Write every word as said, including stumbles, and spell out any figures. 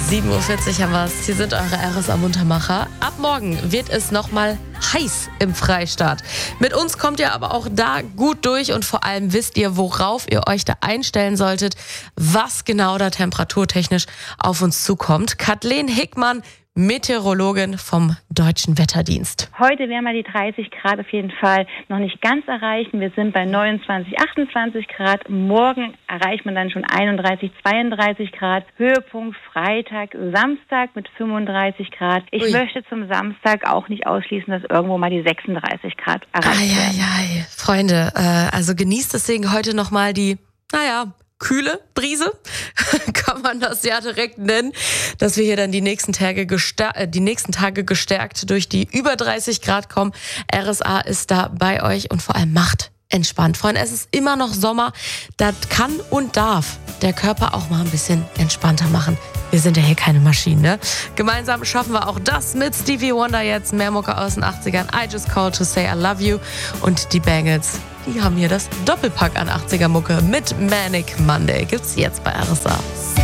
sieben Uhr vierzig haben wir es. Hier sind eure R S A-Muntermacher. Ab morgen wird es nochmal heiß im Freistaat. Mit uns kommt ihr aber auch da gut durch und vor allem wisst ihr, worauf ihr euch da einstellen solltet, was genau da temperaturtechnisch auf uns zukommt. Kathleen Hickmann, Meteorologin vom Deutschen Wetterdienst. Heute werden wir die dreißig Grad auf jeden Fall noch nicht ganz erreichen. Wir sind bei neunundzwanzig, achtundzwanzig Grad. Morgen erreicht man dann schon einunddreißig, zweiunddreißig Grad. Höhepunkt Freitag, Samstag mit fünfunddreißig Grad. Ich Ui. möchte zum Samstag auch nicht ausschließen, dass irgendwo mal die sechsunddreißig Grad erreicht werden. Eieiei. Freunde, äh, also genießt deswegen heute nochmal die, naja, kühle Brise, kann man das ja direkt nennen, dass wir hier dann die nächsten Tage gestärkt, äh, die nächsten Tage gestärkt durch die über dreißig Grad kommen. R S A ist da bei euch und vor allem macht entspannt. Freunde, es ist immer noch Sommer, das kann und darf der Körper auch mal ein bisschen entspannter machen. Wir sind ja hier keine Maschinen, ne? Gemeinsam schaffen wir auch das mit Stevie Wonder jetzt, mehr Mucke aus den achtzigern, I Just Called to Say I Love You und die Bangles, die haben hier das Doppelpack an achtziger Mucke mit Manic Monday. Gibt's jetzt bei R S A.